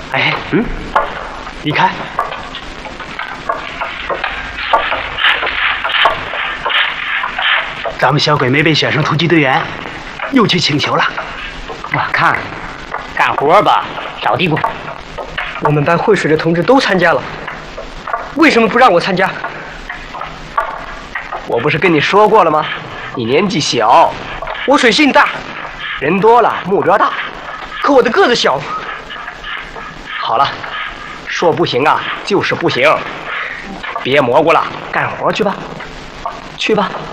哎，你看，咱们小鬼没被选上突击队员，又去请求了。 我看，干活吧，找地工。 我们班会水的同志都参加了，为什么不让我参加？ 我不是跟你说过了吗？你年纪小， 我水性大， 人多了目标大， 可我的个子小。 好了，说不行啊，就是不行。别蘑菇了，干活去吧，去吧。